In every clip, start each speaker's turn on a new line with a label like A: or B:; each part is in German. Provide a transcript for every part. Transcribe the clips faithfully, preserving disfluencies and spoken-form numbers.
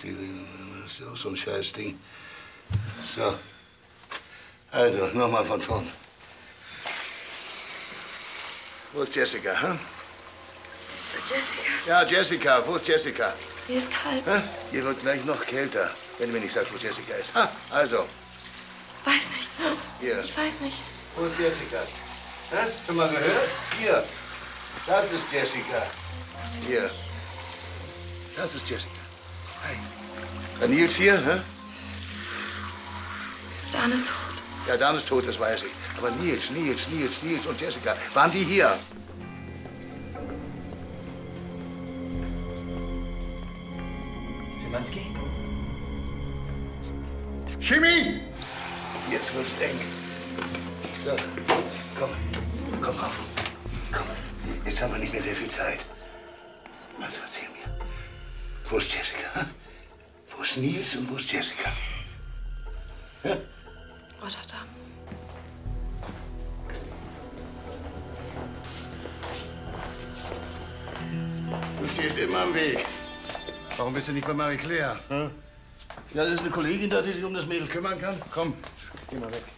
A: Bestätigung. Das ist auch so ein Scheißding. So. Also, nochmal von vorn. Wo ist Jessica, hm?
B: Jessica?
A: Ja, Jessica. Wo ist Jessica?
B: Mir ist kalt.
A: Hm? Ihr wird gleich noch kälter, wenn du mir nicht sagst, wo Jessica ist. Ha, also.
B: Weiß nicht.
A: Hier.
B: Ich weiß nicht.
A: Wo ist Jessica? Hm? Schon mal gehört? Hier. Das ist Jessica. Hier. Das ist Jessica. Hey. Der Nils hier, hä?
B: Dan ist tot.
A: Ja, Dan ist tot, das weiß ich. Aber Nils, Nils, Nils, Nils und Jessica, waren die hier?
C: Schimanski?
A: Chemie! Jetzt wird's eng. So, komm, komm rauf. Komm, jetzt haben wir nicht mehr sehr viel Zeit. Also erzähl mir, wo ist Jessica? Hm? Wo ist Nils und wo ist Jessica? Hm?
B: Rotterdam.
A: Du stehst immer am Weg. Warum bist du nicht bei Marie Claire? Hm? Ja, das ist eine Kollegin da, die sich um das Mädel kümmern kann. Komm, geh mal weg.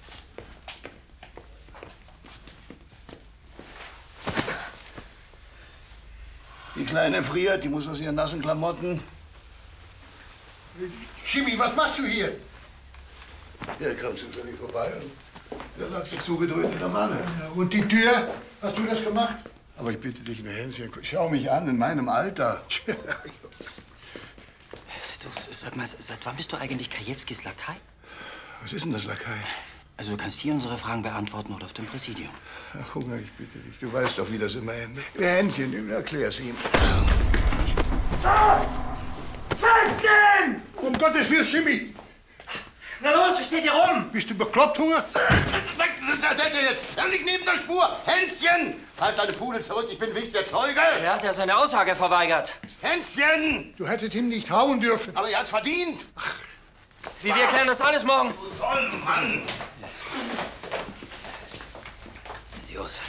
A: Die Kleine friert, die muss aus ihren nassen Klamotten. Chemie, was machst du hier? Ja, ich kam zufällig vorbei und da lag sie zugedröhnt in der Wanne.
D: Ja, und die Tür? Hast du das gemacht?
A: Aber ich bitte dich, Hänschen, schau mich an, in meinem Alter.
C: Du, sag mal, seit wann bist du eigentlich Kajewskis Lakai?
A: Was ist denn das, Lakai?
C: Also du kannst hier unsere Fragen beantworten oder auf dem Präsidium.
A: Ach, Hunger, ich bitte dich. Du weißt doch, wie das immer endet. Hänschen, erklär's ihm.
D: Festnehmen! Um Gottes Willen, Chemie!
C: Na los, steht hier rum!
D: Bist du bekloppt, Hunger?
A: Da seid ihr jetzt! Dann liegt neben der Spur! Hänschen! Halt deine Pudel zurück, ich bin wichtiger Zeuge!
C: Er hat ja seine Aussage verweigert.
A: Hänschen!
D: Du hättest ihn nicht hauen dürfen.
A: Aber er hat's verdient!
D: Ach.
C: Wie, wir klären das alles morgen.
A: Du toll, Mann!
C: Sieh aus.